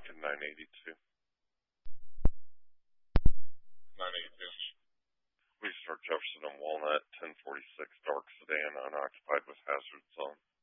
Lincoln 982. 982. We start Jefferson and Walnut, 1046 dark sedan, unoccupied with hazards on.